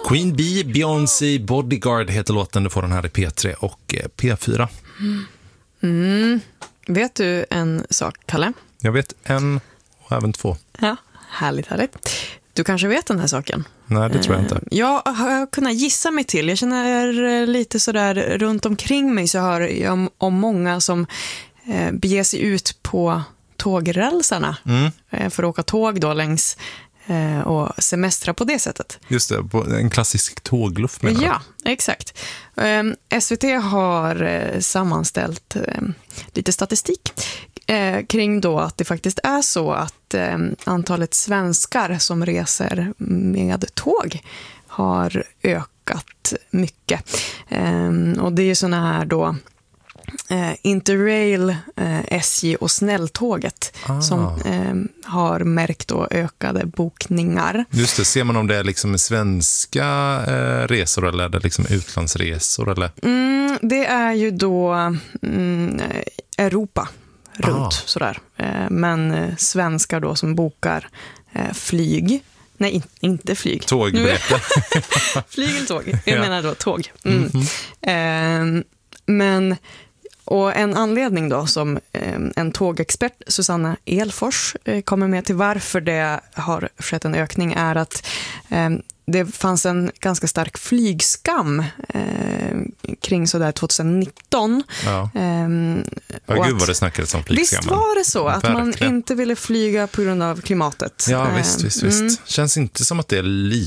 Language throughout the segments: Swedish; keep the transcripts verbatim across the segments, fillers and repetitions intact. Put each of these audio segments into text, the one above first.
Queen Bee, Beyoncé, Bodyguard heter låten. Du får den här i P tre och P fyra. Mm. Mm. Vet du en sak, Kalle? Jag vet en och även två. Ja, härligt, härligt. Du kanske vet den här saken? Nej, det tror jag inte. Jag har kunnat gissa mig till. Jag känner lite sådär runt omkring mig så hör jag om, om många som eh, beger sig ut på tågrälsarna mm. eh, för att åka tåg då längs eh, och semestra på det sättet. Just det, på en klassisk tågluff menar Ja, exakt. Eh, S V T har eh, sammanställt eh, lite statistik eh, kring då att det faktiskt är så att eh, antalet svenskar som reser med tåg har ökat mycket. Eh, och det är ju såna här då Eh, Interrail, eh, S J och Snälltåget ah. som eh, har märkt då ökade bokningar. Just det, ser man om det är liksom svenska eh, resor eller är det liksom utlandsresor? Eller? Mm, det är ju då mm, Europa runt ah. sådär. Eh, men eh, svenskar då som bokar eh, flyg. Nej, in, inte flyg. Tågbiljetter. Flyg eller tåg. Jag ja. menar då tåg. Mm. Mm-hmm. Eh, men och en anledning då som eh, en tågexpert, Susanna Elfors, eh, kommer med till varför det har skett en ökning är att eh, det fanns en ganska stark flygskam eh, kring sådär tjugonitton. Ja. Eh, ja, gud vad det snackades om flygskam. Visst var det så att Verkligen. man inte ville flyga på grund av klimatet. Ja, visst, visst, visst. Mm. Känns inte som att det är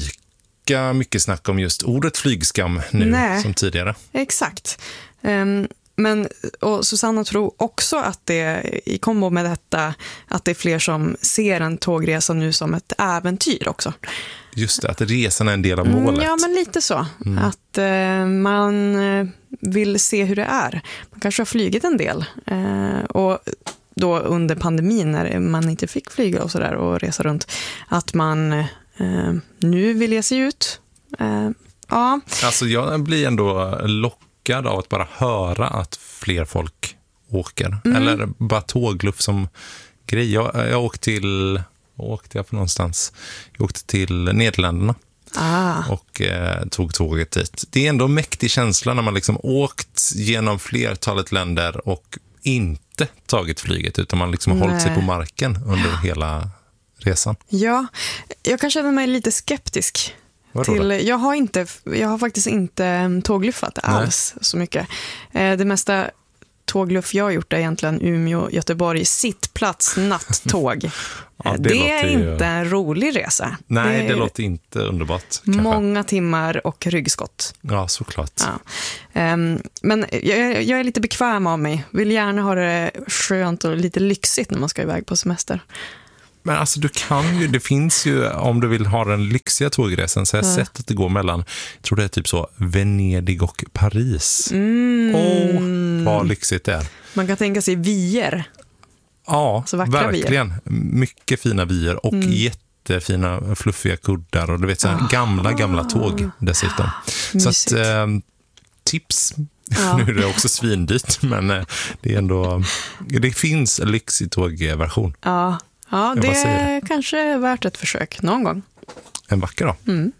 lika mycket snack om just ordet flygskam nu Nej. som tidigare. Exakt. Um, Men, och Susanna tror också att det i kombo med detta att det är fler som ser en tågresa nu som ett äventyr också. Just det, att resan är en del av målet. Mm, ja, men lite så. Mm. Att eh, man vill se hur det är. Man kanske har flygit en del. Eh, och då under pandemin när man inte fick flyga och sådär och resa runt. Att man eh, nu vill ge sig ut. Eh, ja. Alltså jag blir ändå lockad av att bara höra att fler folk åker. Mm. Eller bara tågluff som grej. Jag, jag åkte till åkte jag på någonstans. Jag åkte till Nederländerna. Ah. Och eh, tog tåget dit. Det är ändå en mäktig känsla när man liksom åkt genom flertalet länder och inte tagit flyget utan man liksom har hållit sig på marken under hela resan. Ja, jag kan känna mig lite skeptisk. Till, jag, har inte, jag har faktiskt inte tågluffat alls Nej. så mycket. Det mesta tågluff jag har gjort är egentligen Umeå, Göteborg, sittplats, nattåg. ja, det det är ju... inte en rolig resa. Nej, det, det låter inte underbart. Kanske. Många timmar och ryggskott. Ja, såklart. Ja. Um, men jag, jag är lite bekväm av mig. Vill gärna ha det skönt och lite lyxigt när man ska iväg på semester. Men alltså du kan ju, det finns ju, om du vill ha den lyxiga tågresan så har jag ja. sett att det går mellan, jag tror det är typ så, Venedig och Paris. Åh, mm. oh, vad lyxigt det är. Man kan tänka sig vier. Ja, verkligen. Vier. Mycket fina vier och mm. jättefina fluffiga kuddar och du vet så här, oh. gamla, gamla tåg dessutom. Mysigt. Så att, eh, tips. Ja. Nu är det också svindyrt, men det är ändå, det finns en lyxig tågversion. Ja. Ja, det är kanske värt ett försök någon gång. En vacker då. Mm.